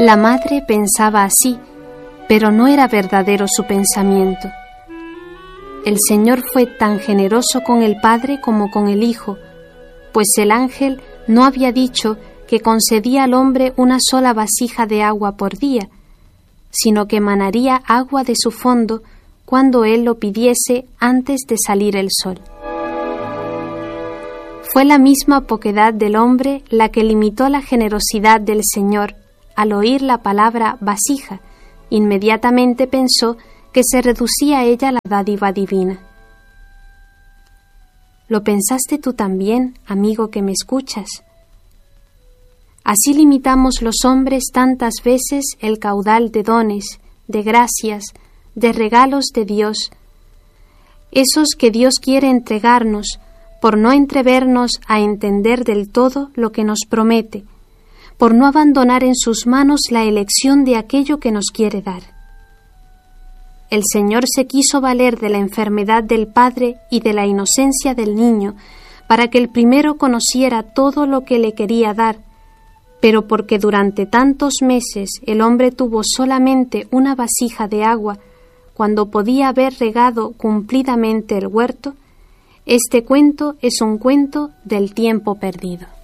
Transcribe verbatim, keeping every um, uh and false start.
La madre pensaba así, pero no era verdadero su pensamiento. El Señor fue tan generoso con el Padre como con el Hijo, pues el ángel no había dicho que concedía al hombre una sola vasija de agua por día, sino que emanaría agua de su fondo cuando él lo pidiese antes de salir el sol. Fue la misma poquedad del hombre la que limitó la generosidad del Señor. Al oír la palabra vasija, inmediatamente pensó que se reducía a ella la dádiva divina. ¿Lo pensaste tú también, amigo que me escuchas? Así limitamos los hombres tantas veces el caudal de dones, de gracias, de regalos de Dios, esos que Dios quiere entregarnos, por no entrevernos a entender del todo lo que nos promete, por no abandonar en sus manos la elección de aquello que nos quiere dar. El Señor se quiso valer de la enfermedad del padre y de la inocencia del niño para que el primero conociera todo lo que le quería dar, pero porque durante tantos meses el hombre tuvo solamente una vasija de agua, cuando podía haber regado cumplidamente el huerto, este cuento es un cuento del tiempo perdido.